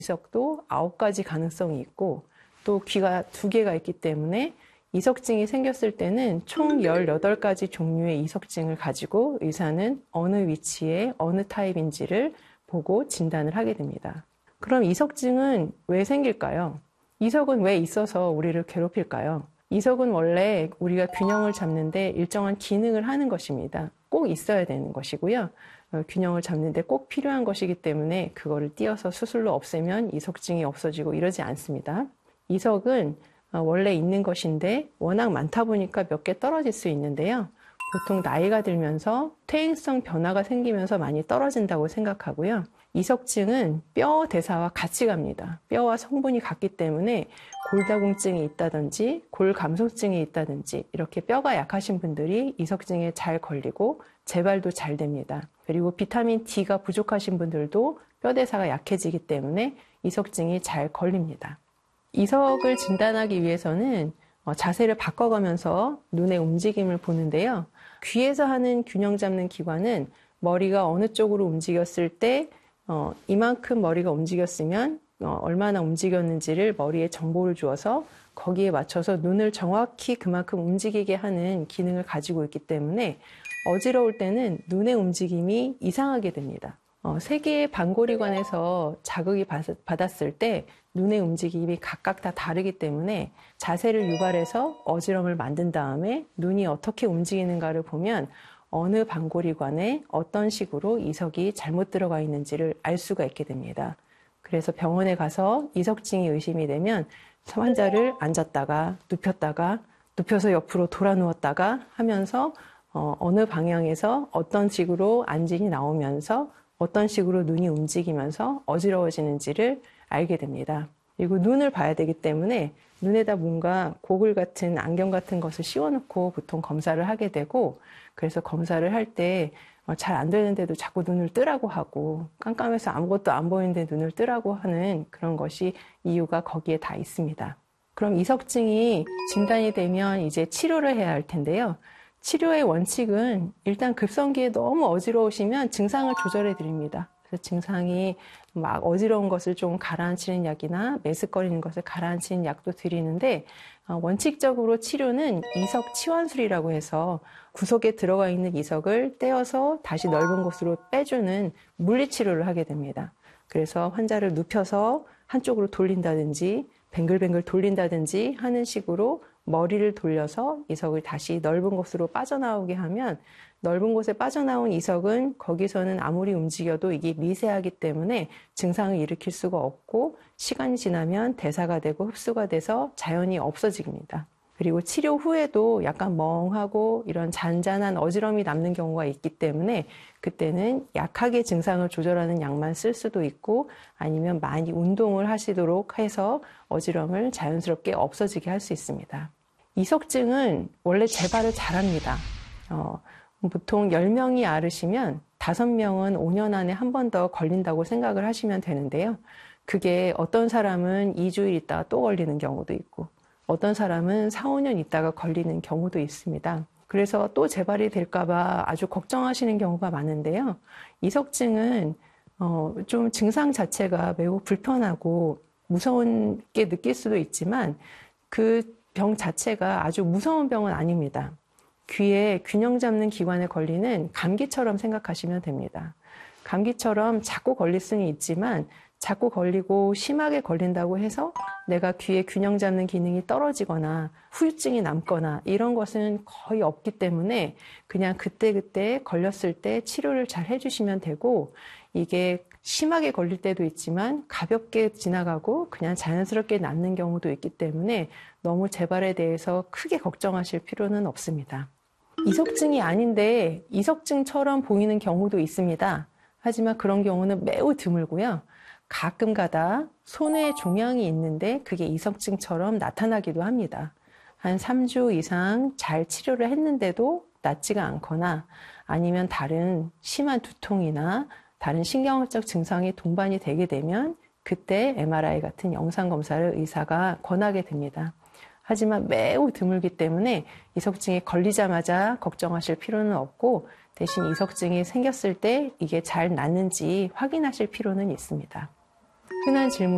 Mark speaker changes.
Speaker 1: 이석도 9가지 가능성이 있고 또 귀가 2개가 있기 때문에 이석증이 생겼을 때는 총 18가지 종류의 이석증을 가지고 의사는 어느 위치에 어느 타입인지를 보고 진단을 하게 됩니다. 그럼 이석증은 왜 생길까요? 이석은 왜 있어서 우리를 괴롭힐까요? 이석은 원래 우리가 균형을 잡는데 일정한 기능을 하는 것입니다. 꼭 있어야 되는 것이고요. 균형을 잡는데 꼭 필요한 것이기 때문에 그거를 띄어서 수술로 없애면 이석증이 없어지고 이러지 않습니다. 이석은 원래 있는 것인데 워낙 많다 보니까 몇 개 떨어질 수 있는데요. 보통 나이가 들면서 퇴행성 변화가 생기면서 많이 떨어진다고 생각하고요. 이석증은 뼈 대사와 같이 갑니다. 뼈와 성분이 같기 때문에 골다공증이 있다든지 골감소증이 있다든지 이렇게 뼈가 약하신 분들이 이석증에 잘 걸리고 재발도 잘 됩니다. 그리고 비타민 D가 부족하신 분들도 뼈 대사가 약해지기 때문에 이석증이 잘 걸립니다. 이석을 진단하기 위해서는 자세를 바꿔가면서 눈의 움직임을 보는데요. 귀에서 하는 균형 잡는 기관은 머리가 어느 쪽으로 움직였을 때 이만큼 머리가 움직였으면 얼마나 움직였는지를 머리에 정보를 주어서 거기에 맞춰서 눈을 정확히 그만큼 움직이게 하는 기능을 가지고 있기 때문에 어지러울 때는 눈의 움직임이 이상하게 됩니다. 3개의 반고리관에서 자극이 받았을 때 눈의 움직임이 각각 다 다르기 때문에 자세를 유발해서 어지럼을 만든 다음에 눈이 어떻게 움직이는가를 보면 어느 반고리관에 어떤 식으로 이석이 잘못 들어가 있는지를 알 수가 있게 됩니다. 그래서 병원에 가서 이석증이 의심이 되면 환자를 앉았다가 눕혀서 옆으로 돌아 누웠다가 하면서 어느 방향에서 어떤 식으로 안진이 나오면서 어떤 식으로 눈이 움직이면서 어지러워지는지를 알게 됩니다. 그리고 눈을 봐야 되기 때문에 눈에다 뭔가 고글 같은 안경 같은 것을 씌워놓고 보통 검사를 하게 되고 그래서 검사를 할 때 잘 안 되는데도 자꾸 눈을 뜨라고 하고 깜깜해서 아무것도 안 보이는데 눈을 뜨라고 하는 그런 것이 이유가 거기에 다 있습니다. 그럼 이석증이 진단이 되면 이제 치료를 해야 할 텐데요. 치료의 원칙은 일단 급성기에 너무 어지러우시면 증상을 조절해 드립니다. 그래서 증상이 막 어지러운 것을 좀 가라앉히는 약이나 메스꺼리는 것을 가라앉히는 약도 드리는데 원칙적으로 치료는 이석 치환술이라고 해서 구석에 들어가 있는 이석을 떼어서 다시 넓은 곳으로 빼주는 물리치료를 하게 됩니다. 그래서 환자를 눕혀서 한쪽으로 돌린다든지 뱅글뱅글 돌린다든지 하는 식으로 머리를 돌려서 이석을 다시 넓은 곳으로 빠져나오게 하면 넓은 곳에 빠져나온 이석은 거기서는 아무리 움직여도 이게 미세하기 때문에 증상을 일으킬 수가 없고 시간이 지나면 대사가 되고 흡수가 돼서 자연히 없어집니다. 그리고 치료 후에도 약간 멍하고 이런 잔잔한 어지럼이 남는 경우가 있기 때문에 그때는 약하게 증상을 조절하는 약만 쓸 수도 있고 아니면 많이 운동을 하시도록 해서 어지럼을 자연스럽게 없어지게 할 수 있습니다. 이석증은 원래 재발을 잘합니다. 보통 10명이 앓으시면 5명은 5년 안에 한 번 더 걸린다고 생각을 하시면 되는데요. 그게 어떤 사람은 2주일 있다가 또 걸리는 경우도 있고 어떤 사람은 4, 5년 있다가 걸리는 경우도 있습니다. 그래서 또 재발이 될까 봐 아주 걱정하시는 경우가 많은데요. 이석증은 좀 증상 자체가 매우 불편하고 무서운게 느낄 수도 있지만 그 병 자체가 아주 무서운 병은 아닙니다. 귀에 균형 잡는 기관에 걸리는 감기처럼 생각하시면 됩니다. 감기처럼 자꾸 걸릴 수는 있지만 자꾸 걸리고 심하게 걸린다고 해서 내가 귀에 균형 잡는 기능이 떨어지거나 후유증이 남거나 이런 것은 거의 없기 때문에 그냥 그때그때 걸렸을 때 치료를 잘 해주시면 되고 이게 심하게 걸릴 때도 있지만 가볍게 지나가고 그냥 자연스럽게 낫는 경우도 있기 때문에 너무 재발에 대해서 크게 걱정하실 필요는 없습니다. 이석증이 아닌데 이석증처럼 보이는 경우도 있습니다. 하지만 그런 경우는 매우 드물고요. 가끔 가다 손에 종양이 있는데 그게 이석증처럼 나타나기도 합니다. 한 3주 이상 잘 치료를 했는데도 낫지가 않거나 아니면 다른 심한 두통이나 다른 신경학적 증상이 동반이 되게 되면 그때 MRI 같은 영상검사를 의사가 권하게 됩니다. 하지만 매우 드물기 때문에 이석증이 걸리자마자 걱정하실 필요는 없고 대신 이석증이 생겼을 때 이게 잘 낫는지 확인하실 필요는 있습니다. 흔한 질문